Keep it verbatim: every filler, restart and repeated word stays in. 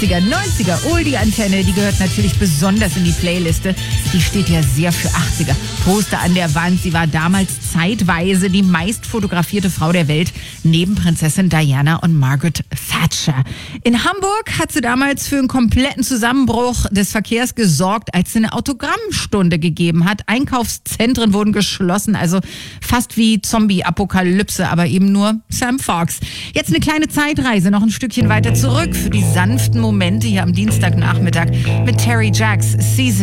achtziger, neunziger Oldie-Antenne, die gehört natürlich besonders in die Playliste. Die steht ja sehr für achtziger. Poster an der Wand. Sie war damals zeitweise die meist fotografierte Frau der Welt, neben Prinzessin Diana und Margaret Thatcher. In Hamburg hat sie damals für einen kompletten Zusammenbruch des Verkehrs gesorgt, als sie eine Autogrammstunde gegeben hat. Einkaufszentren wurden geschlossen, also fast wie Zombie-Apokalypse, aber eben nur Sam Fox. Jetzt eine kleine Zeitreise, noch ein Stückchen weiter zurück für die sanften Momente hier am Dienstagnachmittag mit Terry Jacks Season.